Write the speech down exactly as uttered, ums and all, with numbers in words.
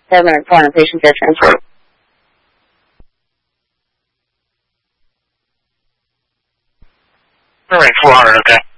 seven hundred, four hundred patient care transfer. All right, four hundred, okay.